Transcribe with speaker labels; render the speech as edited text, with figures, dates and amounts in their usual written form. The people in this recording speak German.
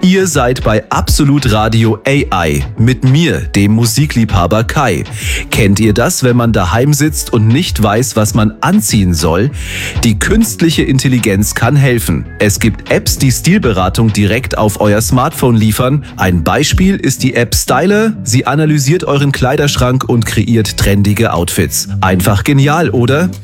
Speaker 1: Ihr seid bei Absolut Radio AI mit mir, dem Musikliebhaber Kai. Kennt ihr das, wenn man daheim sitzt und nicht weiß, was man anziehen soll? Die künstliche Intelligenz kann helfen. Es gibt Apps, die Stilberatung direkt auf euer Smartphone liefern. Ein Beispiel ist die App Styler. Sie analysiert euren Kleiderschrank und kreiert trendige Outfits. Einfach genial, oder?